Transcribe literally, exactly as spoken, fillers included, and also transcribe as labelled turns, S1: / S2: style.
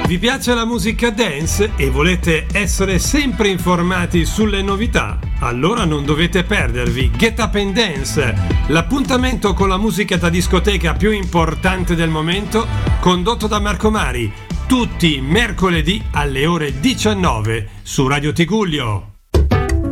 S1: Vi piace la musica dance e volete essere sempre informati sulle novità? Allora non dovete perdervi Get Up and Dance, l'appuntamento con la musica da discoteca più importante del momento, condotto da Marco Mari, tutti mercoledì alle ore diciannove su Radio Tigullio.